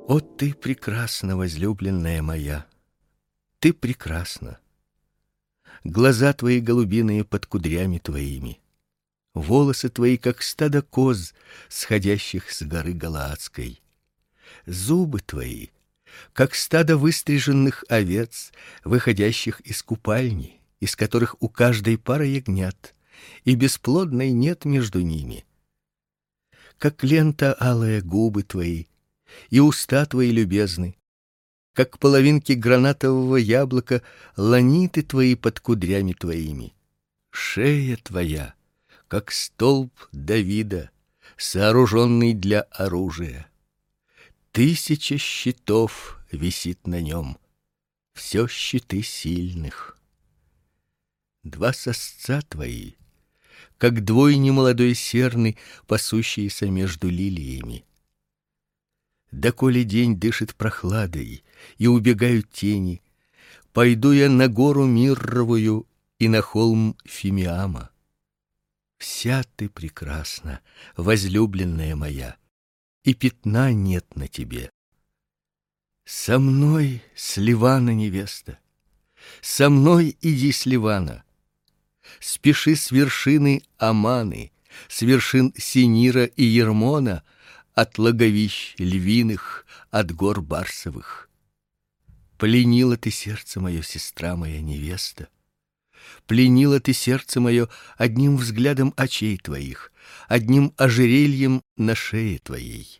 О, ты прекрасна, возлюбленная моя, ты прекрасна. Глаза твои голубиные под кудрями твоими, волосы твои, как стадо коз, сходящих с горы Галаадской. Зубы твои, как стадо выстриженных овец, выходящих из купальни, из которых у каждой пара ягнят, и бесплодной нет между ними. Как лента алая губы твои, и уста твои любезны, как половинки гранатового яблока ланиты твои под кудрями твоими. Шея твоя, как столб Давида, сооруженный для оружия. 1000 щитов висит на нем, все щиты сильных. 2 сосца твои, как двойни молодой серны, пасущиеся между лилиями. Доколе день дышит прохладой и убегают тени, пойду я на гору Мирровую и на холм Фимиама. Вся ты прекрасна, возлюбленная моя, и пятна нет на тебе. Со мной с Ливана, невеста, со мной иди с Ливана. Спеши с вершины Аманы, с вершин Синира и Ермона, от логовищ львиных, от гор барсовых. Пленила ты сердце мое, сестра моя, невеста. Пленила ты сердце мое одним взглядом очей твоих, одним ожерельем на шее твоей.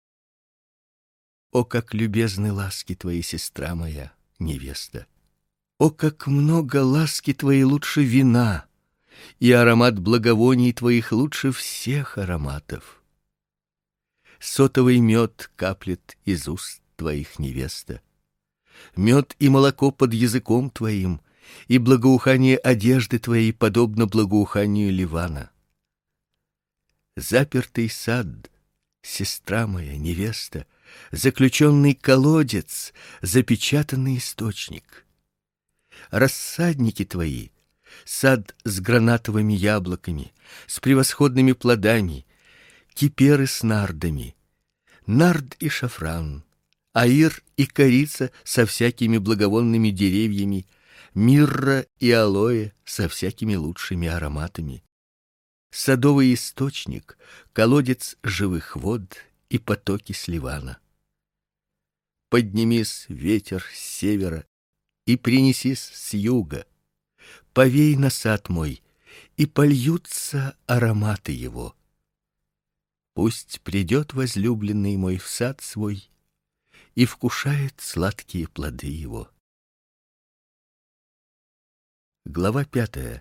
О, как любезны ласки твои, сестра моя, невеста! О, как много ласки твои лучше вина, и аромат благовоний твоих лучше всех ароматов. Сотовый мед каплет из уст твоих, невеста. Мед и молоко под языком твоим, и благоухание одежды твоей подобно благоуханию Ливана. Запертый сад, сестра моя, невеста, заключенный колодец, запечатанный источник. Рассадники твои, сад с гранатовыми яблоками, с превосходными плодами, киперы с нардами, нард и шафран, аир и корица со всякими благовонными деревьями, мирра и алоэ со всякими лучшими ароматами, садовый источник, колодец живых вод и потоки с Ливана. Поднимись, ветер с севера, и принесись с юга, повей на сад мой, и польются ароматы его. Пусть придет возлюбленный мой в сад свой и вкушает сладкие плоды его. Глава 5.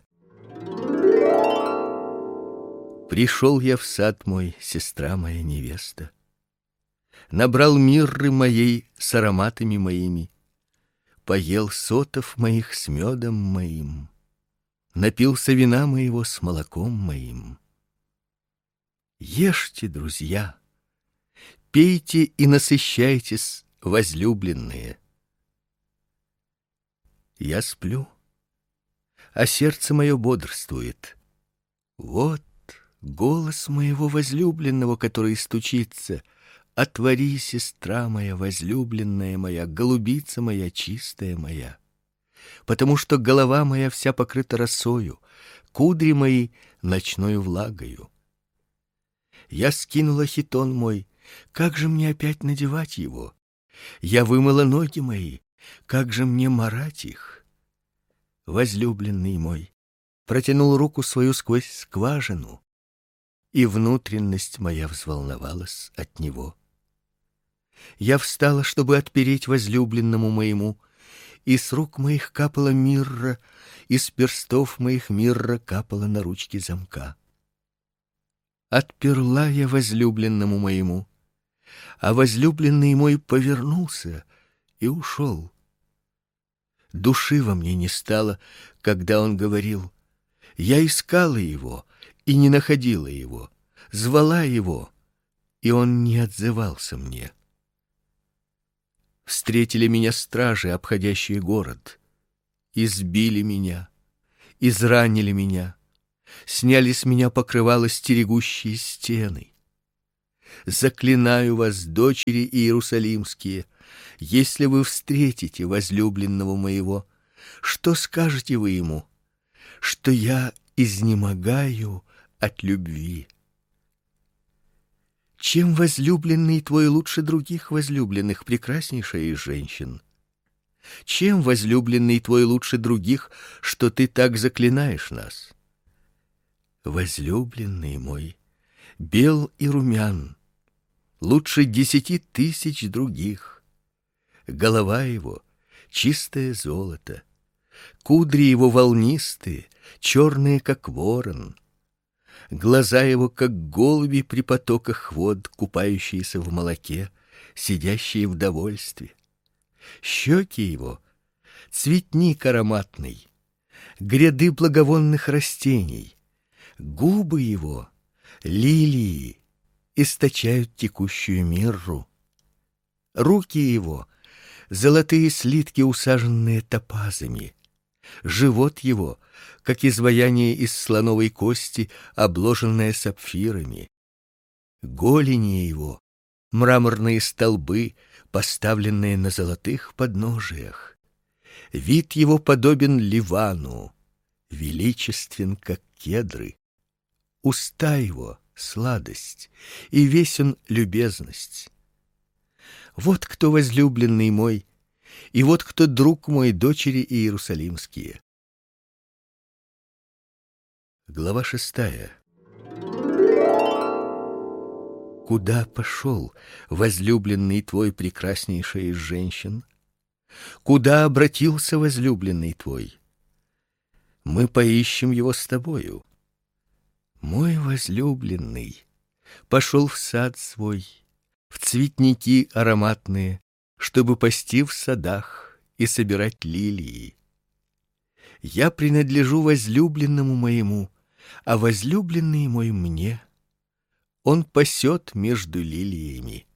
Пришел я в сад мой, сестра моя, невеста, набрал мирры моей с ароматами моими, поел сотов моих с медом моим, напился вина моего с молоком моим. Ешьте, друзья, пейте и насыщайтесь, возлюбленные. Я сплю, а сердце мое бодрствует. Вот голос моего возлюбленного, который стучится: отвори, сестра моя, возлюбленная моя, голубица моя, чистая моя. Потому что голова моя вся покрыта росою, кудри мои ночною влагою. Я скинула хитон мой, как же мне опять надевать его? Я вымыла ноги мои, как же мне марать их? Возлюбленный мой протянул руку свою сквозь скважину, и внутренность моя взволновалась от него. Я встала, чтобы отпереть возлюбленному моему, и с рук моих капала мирра, и с перстов моих мирра капала на ручки замка. Отперла я возлюбленному моему, а возлюбленный мой повернулся и ушел. Души во мне не стало, когда он говорил. Я искала его и не находила его, звала его, и он не отзывался мне. Встретили меня стражи, обходящие город, избили меня, изранили меня, сняли с меня покрывало стерегущие стены. заклинаю вас, дочери иерусалимские, если вы встретите возлюбленного моего, что скажете вы ему? Что я изнемогаю от любви. Чем возлюбленный твой лучше других возлюбленных, прекраснейшая из женщин? Чем возлюбленный твой лучше других, что ты так заклинаешь нас? Возлюбленный мой бел и румян, лучше 10 000 других. Голова его — чистое золото, кудри его волнистые, черные, как ворон, глаза его, как голуби при потоках вод, купающиеся в молоке, сидящие в довольстве. Щеки его — цветник ароматный, гряды благовонных растений, губы его — лилии, источают текущую мирру. Руки его — золотые слитки, усаженные топазами. Живот его — как изваяние из слоновой кости, обложенное сапфирами. Голени его — мраморные столбы, поставленные на золотых подножиях. Вид его подобен Ливану, величествен, как кедры. Уста его — сладость, и весь он — любезность. Вот кто возлюбленный мой, и вот кто друг мой, дочери иерусалимские. Глава 6. Куда пошел возлюбленный твой, прекраснейшая из женщин? Куда обратился возлюбленный твой? Мы поищем его с тобою. Мой возлюбленный пошел в сад свой, в цветники ароматные, чтобы пасти в садах и собирать лилии. Я принадлежу возлюбленному моему, а возлюбленный мой мне. Он пасет между лилиями.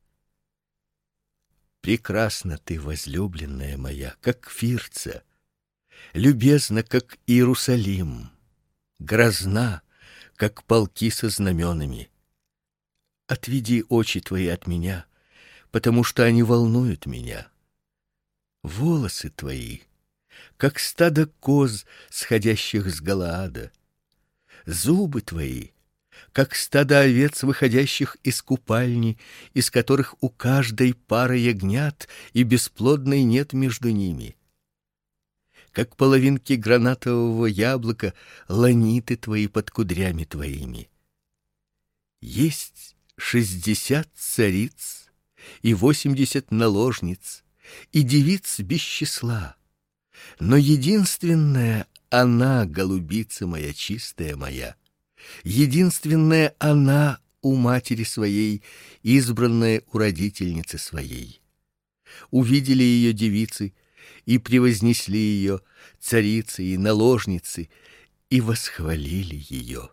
Прекрасна ты, возлюбленная моя, как Фирца, любезна, как Иерусалим, грозна, как полки со знаменами. Отведи очи твои от меня, потому что они волнуют меня. Волосы твои, как стадо коз, сходящих с Галаада. Зубы твои, как стадо овец, выходящих из купальни, из которых у каждой пара ягнят, и бесплодной нет между ними. Как половинки гранатового яблока, ланиты твои под кудрями твоими. Есть 60 цариц и 80 наложниц, и девиц без числа. Но единственная она, голубица моя, чистая моя, единственная она у матери своей, избранная у родительницы своей. Увидели ее девицы и превознесли ее, царицы и наложницы, и восхвалили ее.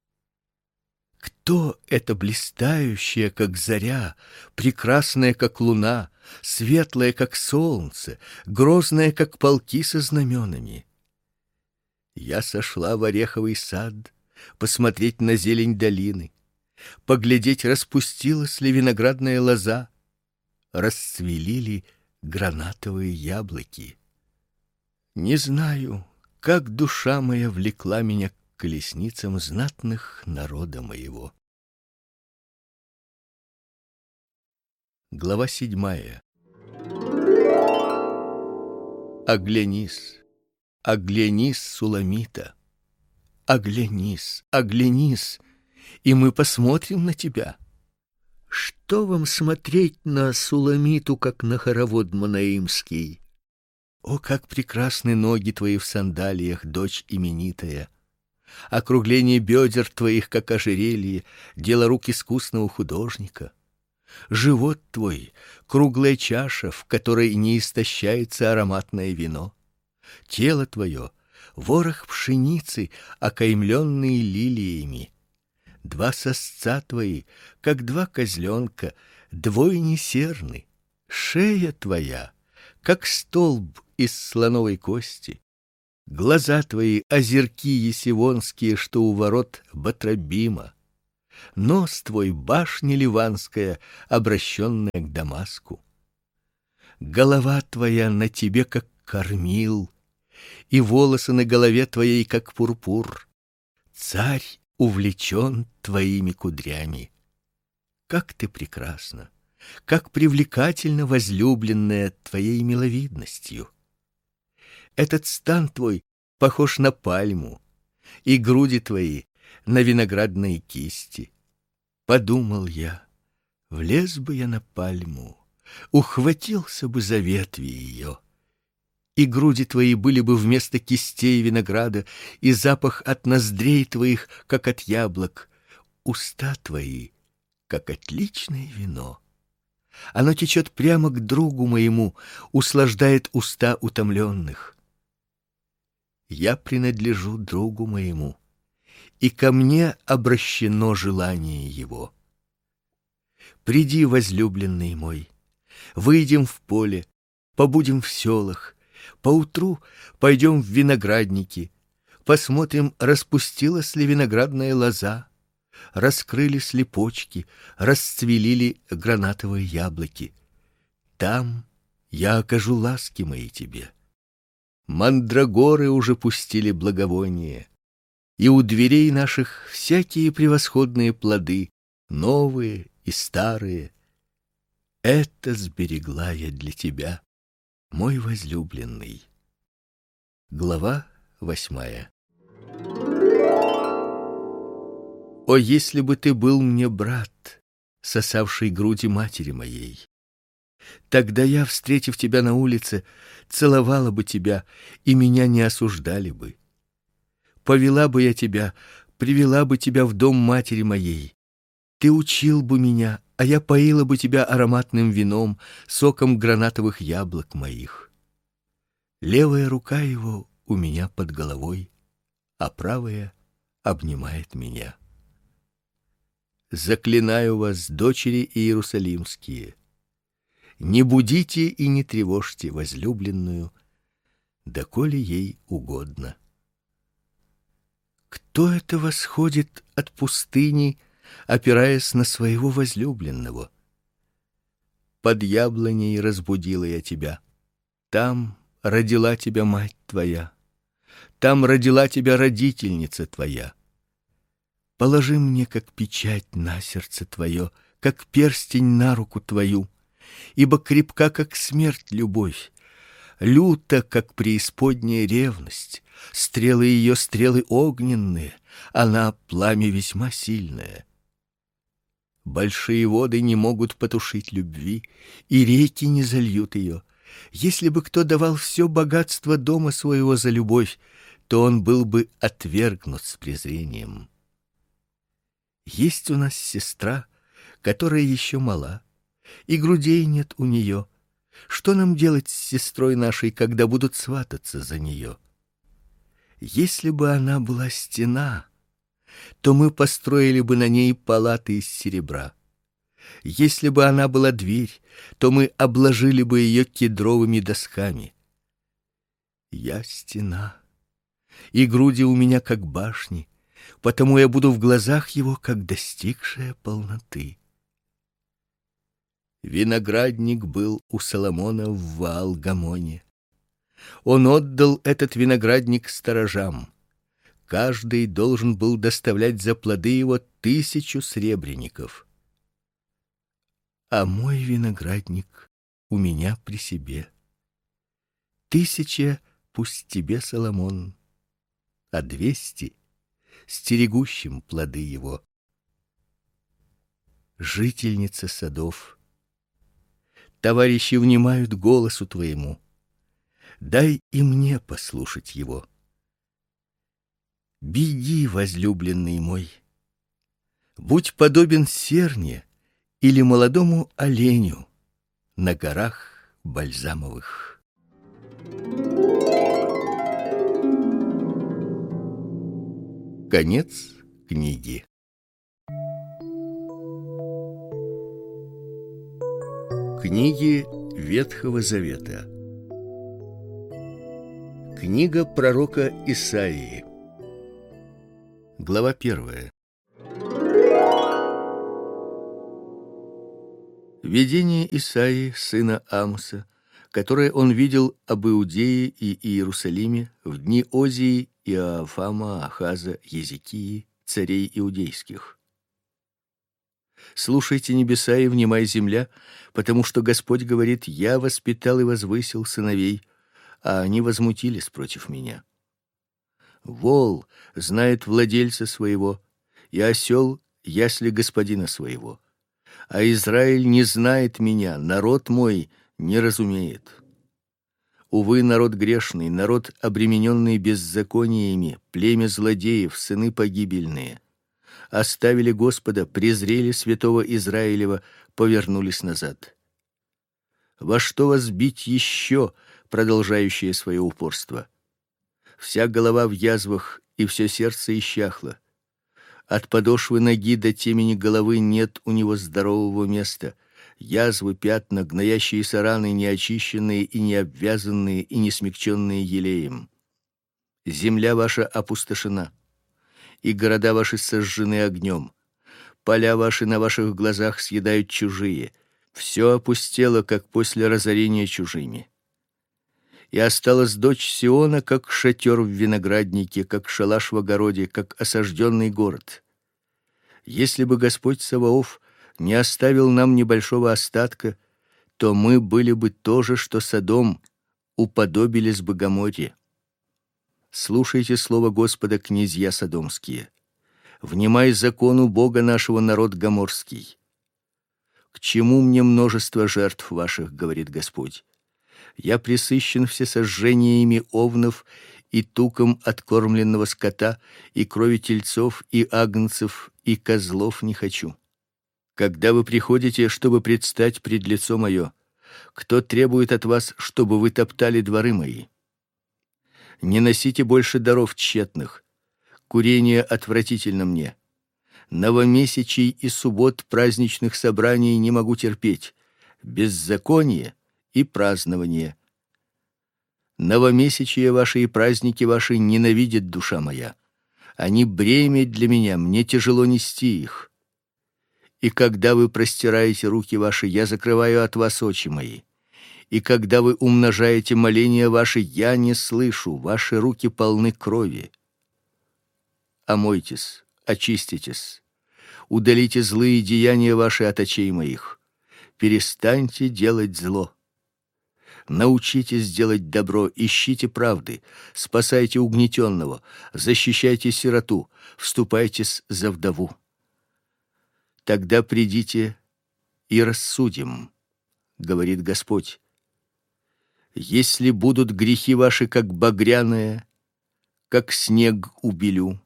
Кто эта блистающая, как заря, прекрасная, как луна, светлая, как солнце, грозная, как полки со знаменами? Я сошла в ореховый сад, посмотреть на зелень долины, поглядеть, распустилась ли виноградная лоза, расцвели ли гранатовые яблоки. Не знаю, как душа моя влекла меня к колесницам знатных народа моего. Глава 7. Оглянись, оглянись, Суламита, оглянись, оглянись, и мы посмотрим на тебя. Что вам смотреть на Суламиту, как на хоровод манаимский? О, как прекрасны ноги твои в сандалиях, дочь именитая! Округление бедер твоих, как ожерелье, дело рук искусного художника. Живот твой — круглая чаша, в которой не истощается ароматное вино. Тело твое — ворох пшеницы, окаймленный лилиями. Два сосца твои, как два козленка, двойни серны. Шея твоя, как столб из слоновой кости. Глаза твои — озерки есивонские, что у ворот Батрабима. нос твой башня ливанская, обращенная к Дамаску. Голова твоя на тебе, как кормил, и волосы на голове твоей, как пурпур. Царь увлечен твоими кудрями. Как ты прекрасна, как привлекательна, возлюбленная, твоей миловидностью. Этот стан твой похож на пальму, и груди твои на виноградные кисти. Подумал я, влез бы я на пальму, ухватился бы за ветви ее, и груди твои были бы вместо кистей винограда, и запах от ноздрей твоих, как от яблок, уста твои, как отличное вино. Оно течет прямо к другу моему, услаждает уста утомленных. Я принадлежу другу моему, и ко мне обращено желание его. Приди, возлюбленный мой, выйдем в поле, побудем в селах, поутру пойдем в виноградники, посмотрим, распустилась ли виноградная лоза, раскрылись ли почки, расцвели ли гранатовые яблоки. Там я окажу ласки мои тебе. Мандрагоры уже пустили благовоние, и у дверей наших всякие превосходные плоды, новые и старые. Это сберегла я для тебя, мой возлюбленный. Глава 8. О, если бы ты был мне брат, сосавший груди матери моей! Тогда я, встретив тебя на улице, целовала бы тебя, и меня не осуждали бы. Повела бы я тебя, привела бы тебя в дом матери моей. Ты учил бы меня, а я поила бы тебя ароматным вином, соком гранатовых яблок моих. Левая рука его у меня под головой, а правая обнимает меня. Заклинаю вас, дочери иерусалимские, не будите и не тревожьте возлюбленную, доколе ей угодно. Кто это восходит от пустыни, опираясь на своего возлюбленного? Под яблоней разбудила я тебя. Там родила тебя мать твоя. Там родила тебя родительница твоя. Положи мне, как печать на сердце твое, как перстень на руку твою, ибо крепка, как смерть, любовь, люта, как преисподняя ревность, стрелы ее стрелы огненные, она пламя весьма сильное. Большие воды не могут потушить любви, и реки не зальют ее. Если бы кто давал все богатство дома своего за любовь, то он был бы отвергнут с презрением. Есть у нас сестра, которая еще мала, и грудей нет у нее. Что нам делать с сестрой нашей, когда будут свататься за нее? Если бы она была стена, то мы построили бы на ней палаты из серебра. Если бы она была дверь, то мы обложили бы ее кедровыми досками. Я стена, и груди у меня как башни, потому я буду в глазах его, как достигшая полноты. Виноградник был у Соломона в Ваал-Гамоне. Он отдал этот виноградник сторожам. Каждый должен был доставлять за плоды его 1000 сребреников. А мой виноградник у меня при себе. 1000 пусть тебе, Соломон, а 200 стерегущим плоды его. Жительница садов, товарищи внимают голосу твоему. Дай и мне послушать его. Беги, возлюбленный мой, будь подобен серне или молодому оленю на горах бальзамовых. Конец книги. Книги Ветхого Завета. Книга пророка Исаии. Глава 1. Видение Исаии, сына Амоса, которое он видел об Иудее и Иерусалиме в дни Озии, Иоафама, Ахаза, Езекии, царей иудейских. Слушайте небеса и внимай земля, потому что Господь говорит: я воспитал и возвысил сыновей, а они возмутились против меня. Вол знает владельца своего, и осел ясли господина своего. А Израиль не знает меня, народ мой не разумеет. Увы, народ грешный, народ, обремененный беззакониями, племя злодеев, сыны погибельные. Оставили Господа, презрели святого Израилева, повернулись назад. Во что вас бить еще, продолжающее свое упорство? Вся голова в язвах, и все сердце исчахло. От подошвы ноги до темени головы нет у него здорового места. Язвы, пятна, гноящиеся раны, неочищенные и не обвязанные и не смягченные елеем. Земля ваша опустошена, и города ваши сожжены огнем. Поля ваши на ваших глазах съедают чужие. Все опустело, как после разорения чужими. И осталась дочь Сиона, как шатер в винограднике, как шалаш в огороде, как осажденный город. Если бы Господь Саваоф не оставил нам небольшого остатка, то мы были бы то же, что Содом, уподобились бы Гоморре. Слушайте слово Господа, князья содомские. Внимай закону Бога нашего, народ гоморский. К чему мне множество жертв ваших, говорит Господь? Я пресыщен всесожжениями овнов и туком откормленного скота, и крови тельцов, и агнцев, и козлов не хочу. Когда вы приходите, чтобы предстать пред лицо мое, кто требует от вас, чтобы вы топтали дворы мои? Не носите больше даров тщетных. Курение отвратительно мне. Новомесячий и суббот праздничных собраний не могу терпеть. Беззаконие и празднование. Новомесячие ваши и праздники ваши ненавидит душа моя. Они бремя для меня, мне тяжело нести их. И когда вы простираете руки ваши, я закрываю от вас очи мои. И когда вы умножаете моления ваши, я не слышу, ваши руки полны крови. Омойтесь, очиститесь, удалите злые деяния ваши от очей моих. Перестаньте делать зло. Научитесь делать добро, ищите правды, спасайте угнетенного, защищайте сироту, вступайтесь за вдову. Тогда придите и рассудим, говорит Господь. Если будут грехи ваши, как багряное, как снег убелю,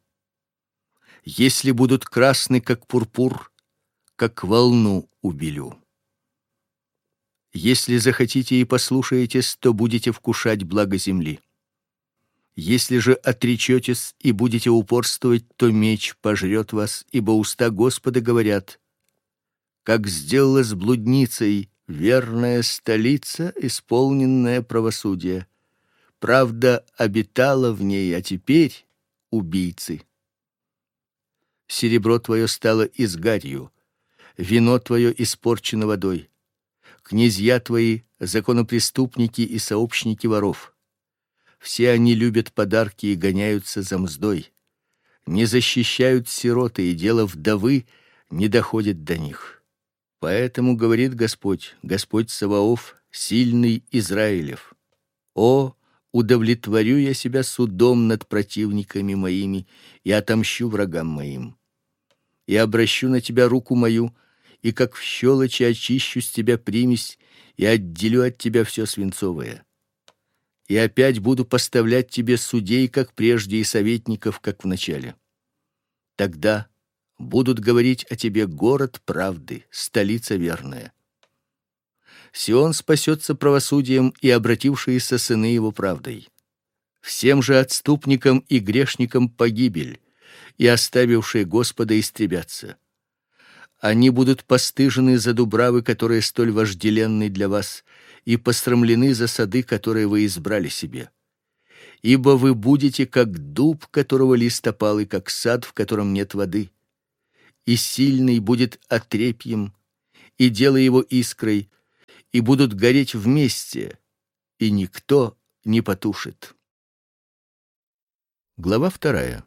если будут красны, как пурпур, как волну убелю. Если захотите и послушаетесь, то будете вкушать благо земли. Если же отречетесь и будете упорствовать, то меч пожрет вас, ибо уста Господа говорят: как сделала с блудницей верная столица, исполненная правосудия. Правда обитала в ней, а теперь убийцы. Серебро твое стало изгарью, вино твое испорчено водой. Князья твои — законопреступники и сообщники воров. Все они любят подарки и гоняются за мздой. Не защищают сироты, и дело вдовы не доходит до них. Поэтому говорит Господь, Господь Саваоф, сильный Израилев: о, удовлетворю я себя судом над противниками моими и отомщу врагам моим. И обращу на тебя руку мою, и как в щелочи очищу с тебя примесь, и отделю от тебя все свинцовое. И опять буду поставлять тебе судей, как прежде, и советников, как в начале. Тогда будут говорить о тебе: город правды, столица верная. Сион спасется правосудием, и обратившиеся сыны его правдой. Всем же отступникам и грешникам погибель, и оставившие Господа истребятся. Они будут постыжены за дубравы, которые столь вожделенны для вас, и посрамлены за сады, которые вы избрали себе. Ибо вы будете как дуб, которого лист опал, и как сад, в котором нет воды. И сильный будет отрепьем, и дело его искрой, и будут гореть вместе, и никто не потушит. Глава 2.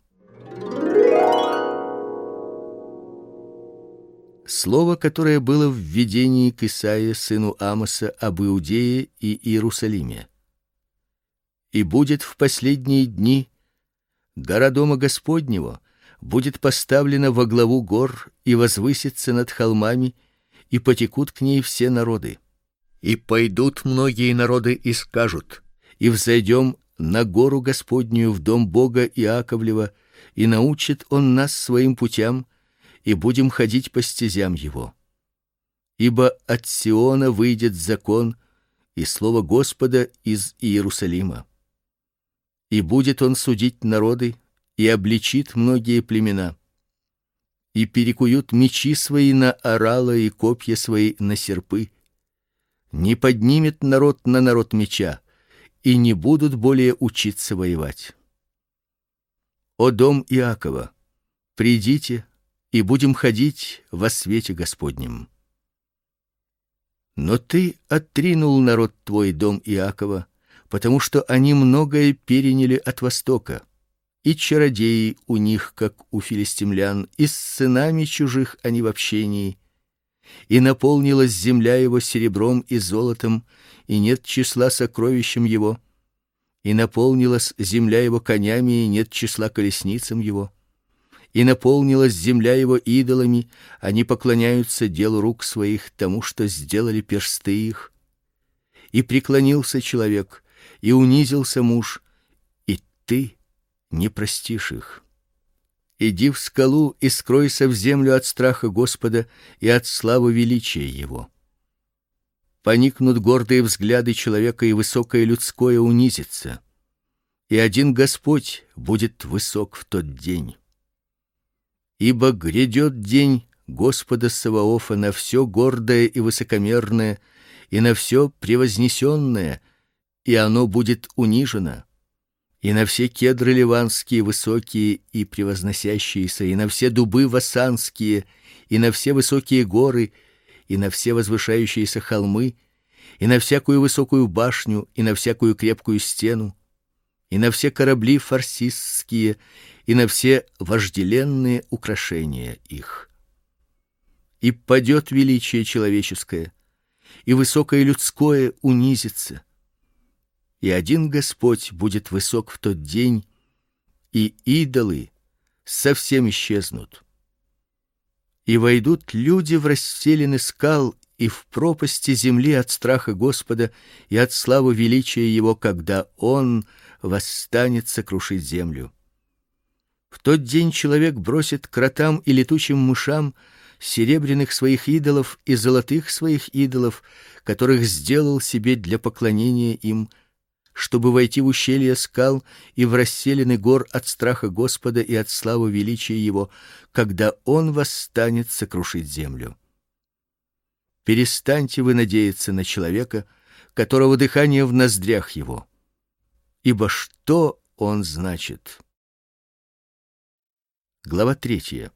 Слово, которое было в видении к Исаии сыну Амоса об Иудее и Иерусалиме. И будет в последние дни гора дома Господнего будет поставлена во главу гор и возвысится над холмами, и потекут к ней все народы. И пойдут многие народы и скажут: и взойдем на гору Господнюю, в дом Бога Иаковлева, и научит он нас своим путям, и будем ходить по стезям его. Ибо от Сиона выйдет закон и слово Господа из Иерусалима. И будет он судить народы, и обличит многие племена. И перекуют мечи свои на орала и копья свои на серпы. Не поднимет народ на народ меча, и не будут более учиться воевать. О дом Иакова, придите, и будем ходить во свете Господнем. Но ты отринул народ твой, дом Иакова, потому что они многое переняли от востока, и чародеи у них, как у филистимлян, и с сынами чужих они в общении, и наполнилась земля его серебром и золотом, и нет числа сокровищам его, и наполнилась земля его конями, и нет числа колесницам его. И наполнилась земля его идолами, они поклоняются делу рук своих, тому, что сделали персты их. И преклонился человек, и унизился муж, и ты не простишь их. Иди в скалу и скройся в землю от страха Господа и от славы величия его. Поникнут гордые взгляды человека, и высокое людское унизится. И один Господь будет высок в тот день. Ибо грядет день Господа Саваофа на все гордое и высокомерное, и на все превознесенное, и оно будет унижено, и на все кедры ливанские высокие и превозносящиеся, и на все дубы васанские, и на все высокие горы, и на все возвышающиеся холмы, и на всякую высокую башню, и на всякую крепкую стену, и на все корабли фарсистские, и на все вожделенные украшения их. И падет величие человеческое, и высокое людское унизится. И один Господь будет высок в тот день, и идолы совсем исчезнут. И войдут люди в расселины скал и в пропасти земли от страха Господа и от славы величия его, когда он восстанет сокрушить землю. В тот день человек бросит кротам и летучим мышам серебряных своих идолов и золотых своих идолов, которых сделал себе для поклонения им, чтобы войти в ущелья скал и в расселины гор от страха Господа и от славы величия его, когда он восстанет сокрушить землю. Перестаньте вы надеяться на человека, которого дыхание в ноздрях его. Ибо что он значит? Глава 3.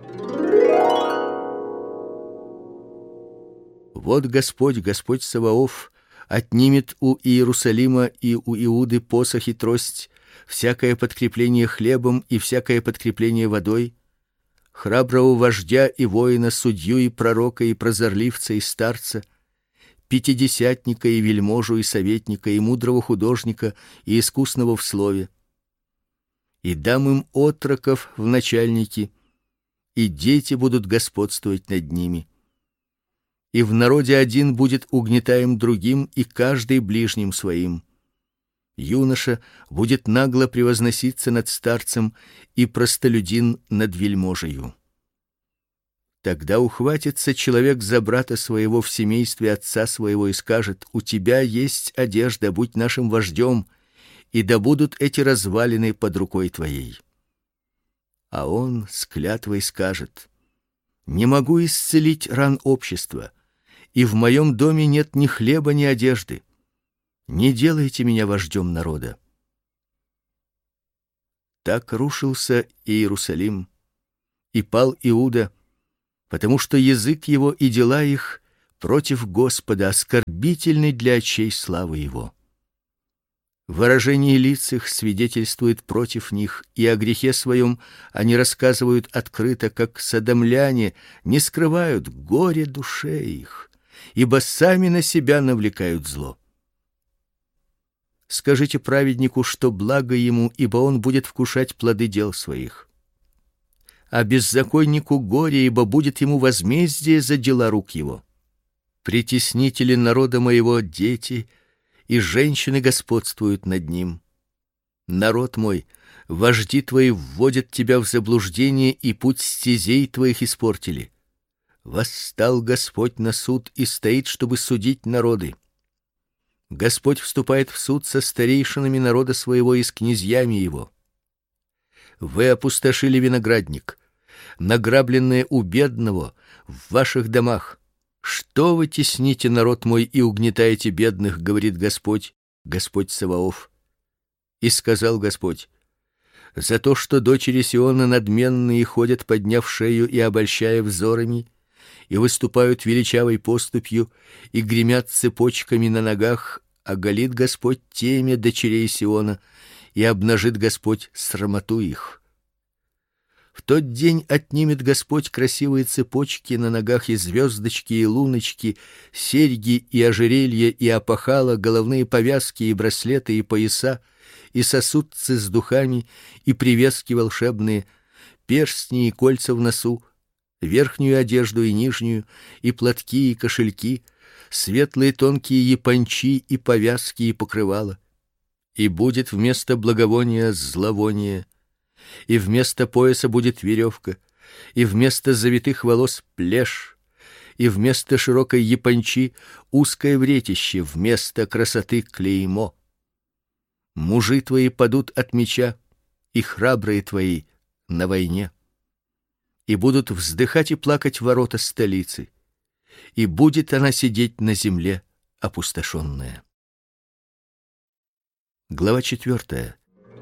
Вот Господь, Господь Саваоф, отнимет у Иерусалима и у Иуды посох и трость, всякое подкрепление хлебом и всякое подкрепление водой, храброго вождя и воина, судью и пророка и прозорливца и старца, пятидесятника и вельможу и советника и мудрого художника и искусного в слове. И дам им отроков в начальники, и дети будут господствовать над ними. И в народе один будет угнетаем другим, и каждый ближним своим. Юноша будет нагло превозноситься над старцем, и простолюдин над вельможею. Тогда ухватится человек за брата своего в семействе отца своего и скажет: у тебя есть одежда, будь нашим вождем, и да будут эти развалины под рукой твоей. А он с клятвой скажет: не могу исцелить ран общества, и в моем доме нет ни хлеба, ни одежды. Не делайте меня вождем народа. Так рушился Иерусалим, и пал Иуда, потому что язык его и дела их против Господа, оскорбительны для очей славы его. Выражение лиц их свидетельствует против них, и о грехе своем они рассказывают открыто, как содомляне, не скрывают горе душе их, ибо сами на себя навлекают зло. Скажите праведнику, что благо ему, ибо он будет вкушать плоды дел своих. А беззаконнику горе, ибо будет ему возмездие за дела рук его. Притеснители народа моего дети, и женщины господствуют над ним. Народ мой, вожди твои вводят тебя в заблуждение, и путь стезей твоих испортили. Восстал Господь на суд и стоит, чтобы судить народы. Господь вступает в суд со старейшинами народа своего и с князьями его. Вы опустошили виноградник, награбленное у бедного в ваших домах. Что вы тесните народ мой и угнетаете бедных, говорит Господь, Господь Саваоф. И сказал Господь: за то, что дочери Сиона надменные ходят, подняв шею и обольщая взорами, и выступают величавой поступью, и гремят цепочками на ногах, оголит Господь темя дочерей Сиона, и обнажит Господь срамоту их. В тот день отнимет Господь красивые цепочки на ногах и звездочки и луночки, серьги и ожерелья и опахала, головные повязки и браслеты и пояса, и сосудцы с духами и привески волшебные, перстни и кольца в носу, верхнюю одежду и нижнюю, и платки и кошельки, светлые тонкие япончи и повязки и покрывала. И будет вместо благовония зловоние, и вместо пояса будет веревка, и вместо завитых волос плешь, и вместо широкой япончи узкое вретище, вместо красоты клеймо. Мужи твои падут от меча, и храбрые твои на войне. И будут вздыхать и плакать ворота столицы, и будет она сидеть на земле опустошенная. Глава 4.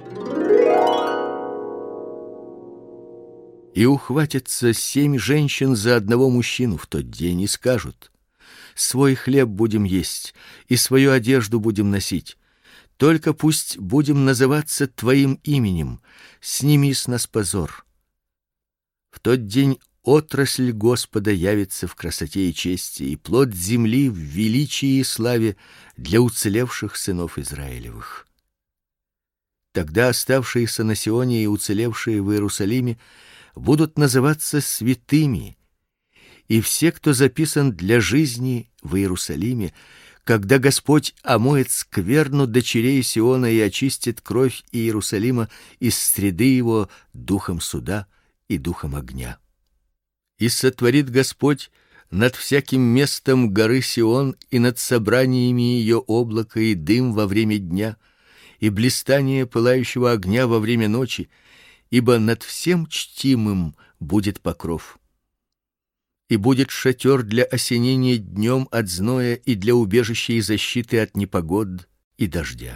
И ухватятся 7 женщин за одного мужчину в тот день и скажут: свой хлеб будем есть и свою одежду будем носить. Только пусть будем называться твоим именем, сними с нас позор. В тот день отрасль Господа явится в красоте и чести, и плод земли в величии и славе для уцелевших сынов Израилевых. Тогда оставшиеся на Сионе и уцелевшие в Иерусалиме будут называться святыми, и все, кто записан для жизни в Иерусалиме, когда Господь омоет скверну дочерей Сиона и очистит кровь Иерусалима из среды его духом суда и духом огня. И сотворит Господь над всяким местом горы Сион и над собраниями ее облако и дым во время дня, и блистание пылающего огня во время ночи, ибо над всем чтимым будет покров. И будет шатер для осенения днем от зноя и для убежища и защиты от непогод и дождя.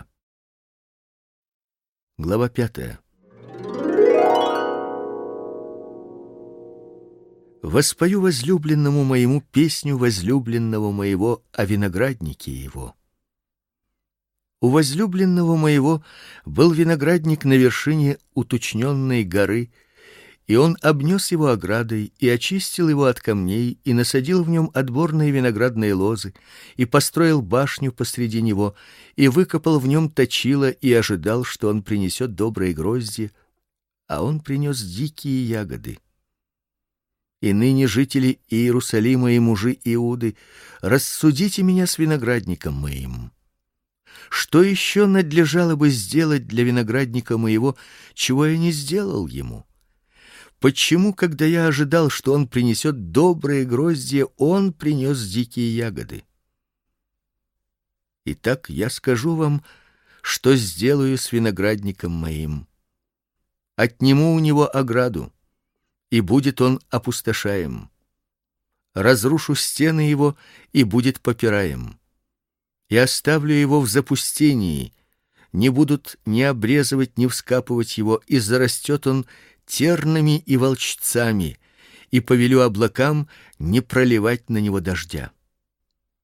Глава 5. Воспою возлюбленному моему песню возлюбленного моего о винограднике его. У возлюбленного моего был виноградник на вершине уточненной горы, и он обнес его оградой и очистил его от камней и насадил в нем отборные виноградные лозы и построил башню посреди него и выкопал в нем точило и ожидал, что он принесет добрые грозди, а он принес дикие ягоды. И ныне, жители Иерусалима и мужи Иуды, рассудите меня с виноградником моим. Что еще надлежало бы сделать для виноградника моего, чего я не сделал ему? Почему, когда я ожидал, что он принесет добрые гроздья, он принес дикие ягоды? Итак, я скажу вам, что сделаю с виноградником моим. Отниму у него ограду, и будет он опустошаем. Разрушу стены его, и будет попираем. И оставлю его в запустении, не будут ни обрезывать, ни вскапывать его, и зарастет он тернами и волчцами, и повелю облакам не проливать на него дождя.